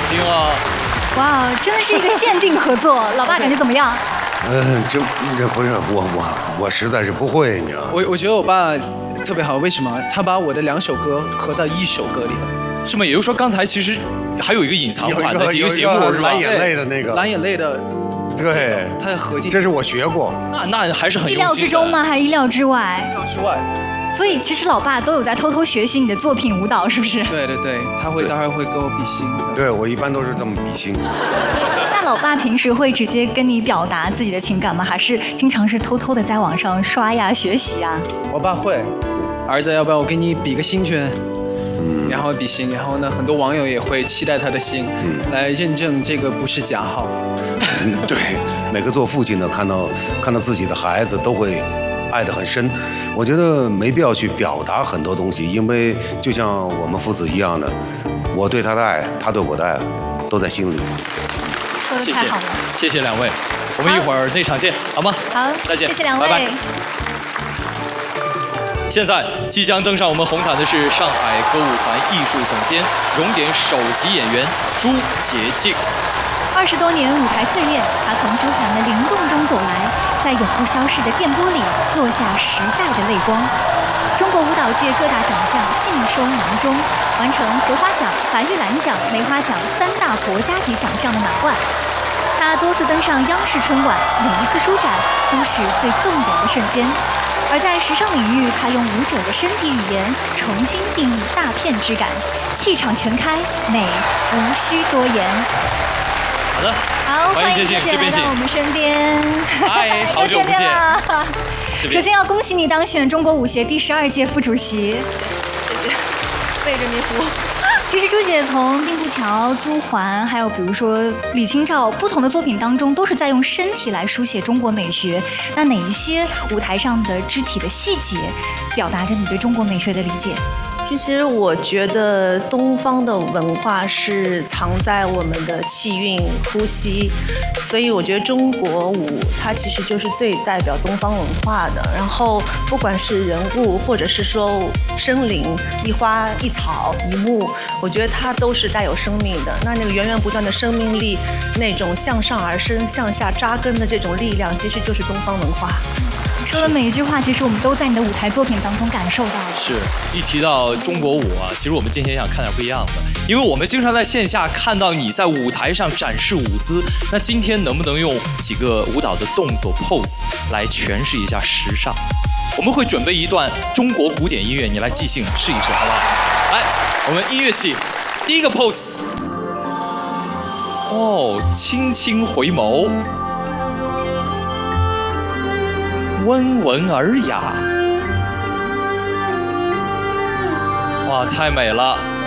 听啊！ 哇，真的是一个限定合作，老爸感觉怎么样？ 这不是我实在是不会，你知道吗？ 我觉得我爸特别好，为什么？他把我的2首歌合到1首歌里了。 是吗？也就是说，刚才其实还有一个隐藏版的几个节目是吧？ 蓝眼泪的那个， 蓝眼泪的， 对， 他的合计， 这是我学过。 那还是很意料之中吗？还是意料之外？ 意料之外。 所以其实老爸都有在偷偷学习你的作品舞蹈，是不是？ 对，他会待会儿会跟我比心。 对，我一般都是这么比心。 那老爸平时会直接跟你表达自己的情感吗？还是经常是偷偷的在网上刷呀、学习呀？ 我爸会，儿子，要不要我给你比个心圈？然后比心，然后呢，很多网友也会期待他的心，来认证这个不是假号。 对，每个做父亲的看到自己的孩子都会爱得很深。我觉得没必要去表达很多东西，因为就像我们父子一样的，我对他的爱，他对我的爱，都在心里。 说得太好了， 谢谢两位，我们一会儿内场见，好吗？ 好， 再见， 谢谢两位。 拜拜。现在即将登上我们红毯的是上海歌舞团艺术总监、熔点首席演员朱洁静。 20多年舞台淬炼，他从朱涵的灵动中走来，在永不消逝的电波里落下时代的泪光。中国舞蹈界各大奖项尽收囊中，完成荷花奖、白玉兰奖、梅花奖3大国家级奖项的拿冠。他多次登上央视春晚，每一次舒展都是最动人的瞬间。而在时尚领域，他用舞者的身体语言重新定义大片质感，气场全开，美无需多言。 好的， 好， 欢迎洁静， 来到我们身边。 嗨，好久不见。 首先要恭喜你当选中国舞协第12届副主席。 谢谢，为人民服务。 其实朱姐从丁步乔、朱桓，还有比如说李清照不同的作品当中，都是在用身体来书写中国美学。那哪一些舞台上的肢体的细节，表达着你对中国美学的理解？ 其实我觉得东方的文化是藏在我们的气韵、呼吸，所以我觉得中国舞它其实就是最代表东方文化的。然后不管是人物，或者是说生灵、一花一草一木，我觉得它都是带有生命的。那个源源不断的生命力，那种向上而生、向下扎根的这种力量，其实就是东方文化。 说的每一句话，其实我们都在你的舞台作品当中感受到了。 是一提到中国舞啊，其实我们今天想看点不一样的，因为我们经常在线下看到你在舞台上展示舞姿，那今天能不能用几个舞蹈的动作 pose 来诠释一下时尚？我们会准备一段中国古典音乐，你来即兴试一试，好不好？来，我们音乐起，第一个 pose。哦，轻轻回眸。温文尔雅，哇，太美了！